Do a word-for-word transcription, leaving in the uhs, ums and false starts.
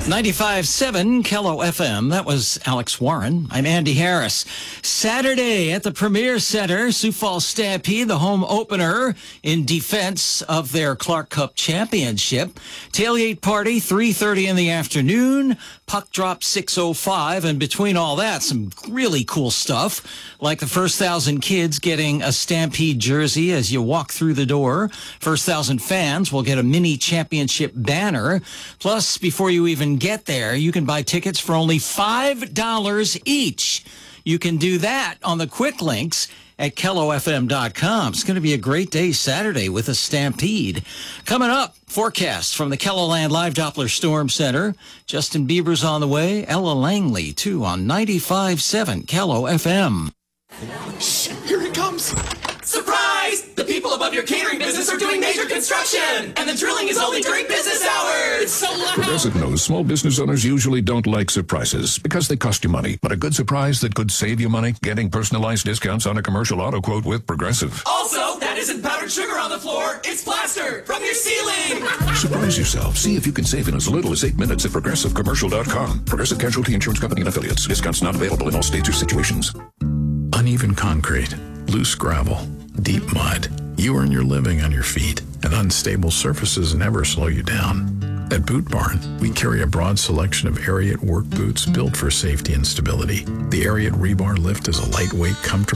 ninety-five point seven Kello F M. That was Alex Warren. I'm Andy Harris. Saturday at the Premier Center, Sioux Falls Stampede, the home opener in defense of their Clark Cup championship. Tailgate party, three thirty in the afternoon. Puck drop six oh five. And between all that, some really cool stuff, like the first thousand kids getting a Stampede jersey as you walk through the door. First thousand fans will get a mini championship banner. Plus, before you even get there, you can buy tickets for only five dollars each. You can do that on the quick links at Kello F M dot com. It's going to be a great day Saturday with a Stampede. Coming up, forecast from the KELOLAND Live Doppler Storm Center. Justin Bieber's on the way. Ella Langley, too, on ninety-five point seven Kello F M. Shh, here it comes. Surprise! The people above your catering business are doing major construction, and the drilling is only during business hours. It's so loud. Progressive knows small business owners usually don't like surprises because they cost you money. But a good surprise that could save you money? Getting personalized discounts on a commercial auto quote with Progressive. Also, that isn't powdered sugar on the floor. It's plaster from your ceiling. Surprise yourself. See if you can save in as little as eight minutes at Progressive Commercial dot com. Progressive Casualty Insurance Company and Affiliates. Discounts not available in all states or situations. Uneven concrete, loose gravel, deep mud. You earn your living on your feet, and unstable surfaces never slow you down. At Boot Barn, we carry a broad selection of Ariat work boots built for safety and stability. The Ariat Rebar Lift is a lightweight, comfortable